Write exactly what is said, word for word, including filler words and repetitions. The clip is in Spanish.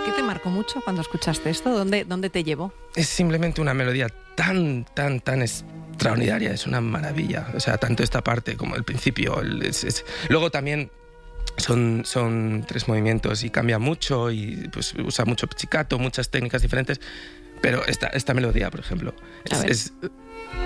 ¿Por qué te marcó mucho cuando escuchaste esto? ¿Dónde, dónde te llevó? Es simplemente una melodía tan, tan, tan extraordinaria, es una maravilla. O sea, tanto esta parte como el principio. El, es, es... Luego también son, son tres movimientos y cambia mucho y pues usa mucho pizzicato, muchas técnicas diferentes. Pero esta, esta melodía, por ejemplo, es, es,